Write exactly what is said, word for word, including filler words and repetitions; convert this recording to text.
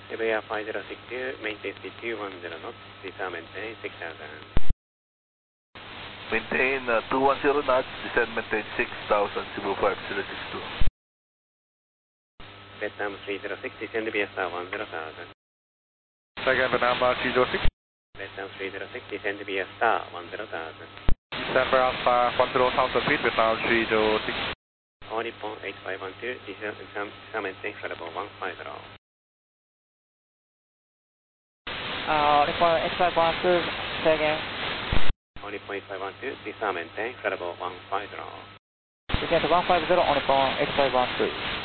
Evair five zero six two, maintain speed two one zero knots, descend maintain six thousand. Maintain uh, two one zero knots, descend maintain six thousand, Cebu five zero six two. Vietnam three zero six, descend V S R one zero thousand. Second Vietnam uh, three zero six. Vietnam three zero six, descend V S R one zero thousand. Descend for Alpha one zero thousand feet, Vietnam three zero six. Only point eight five one two, descend maintain level one five zero. Uh, only point eight five one two, say again. Only point eight five one two, descend maintain level one five zero. Descend to one five zero, only point eight five one two.